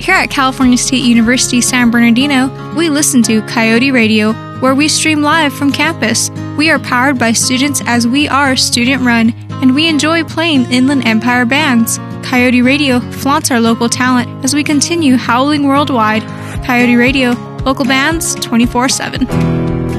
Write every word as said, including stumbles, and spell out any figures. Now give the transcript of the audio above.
Here at California State University San Bernardino, we listen to Coyote Radio, where we stream live from campus. We are powered by students as we are student-run, and we enjoy playing Inland Empire bands. Coyote Radio flaunts our local talent as we continue howling worldwide. Coyote Radio, local bands twenty-four seven.